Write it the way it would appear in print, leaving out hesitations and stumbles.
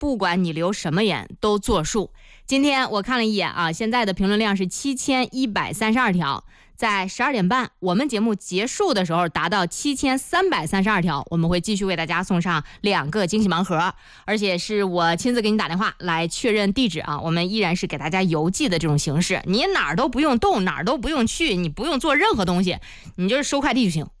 不管你留什么言都作数。今天我看了一眼啊，现在的评论量是7132条。在12点半我们节目结束的时候达到7332条，我们会继续为大家送上2个惊喜盲盒，而且是我亲自给你打电话来确认地址啊。我们依然是给大家邮寄的这种形式，你哪儿都不用动，哪儿都不用去，你不用做任何东西，你就是收快递就行